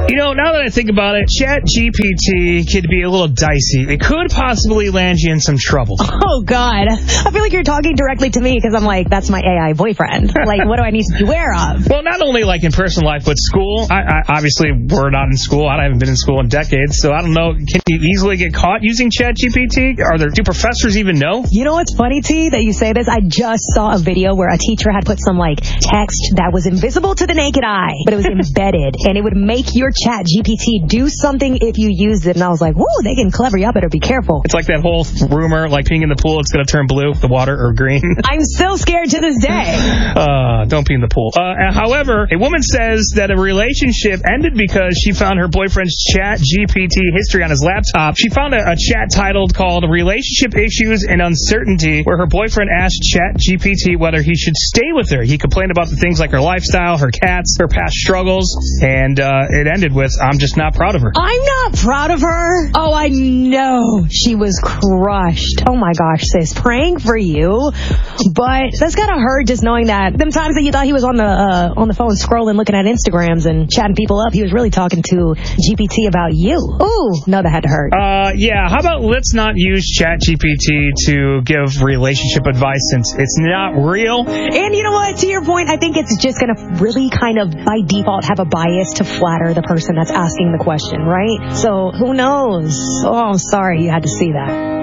You know, now that I think about it, ChatGPT could be a little dicey. It could possibly land you in some trouble. Oh, God. I feel like you're talking directly to me because I'm like, that's my AI boyfriend. Like, what do I need to be aware of? Well, not only like in personal life, but school. I obviously, we're not in school. I haven't been in school in decades, so I don't know. Can you easily get caught using ChatGPT? Do professors even know? You know what's funny, T, that you say this? I just saw a video where a teacher had put some, like, text that was invisible to the naked eye, but it was embedded, and it would make your ChatGPT do something if you used it. And I was like, whoa, they can clever you. I better be careful. It's like that whole rumor, like peeing in the pool, it's going to turn blue, the water, or green. I'm still scared to this day. Don't pee in the pool. However, a woman says that a relationship ended because she found her boyfriend's ChatGPT history on his laptop. She found a chat titled called Relationship Issues and Uncertainty, where her boyfriend asked ChatGPT whether he should stay with her. He complained about the things like her lifestyle, her cats, her past struggles, and it ended with, I'm just not proud of her. I'm not proud of her? Oh, I know. She was crushed. Oh, my gosh, sis. Praying for you. But that's kind of hurt just knowing that them times that you thought he was on the phone scrolling, looking at Instagrams and chatting people up, he was really talking to GPT about you. Ooh, no, that had to hurt. Yeah, how about let's not use ChatGPT to give relationship advice since it's not real. And you know what? To your point, I think it's just going to really kind of by default have a bias to flatter the person that's asking the question, right? So who knows? Oh, I'm sorry you had to see that.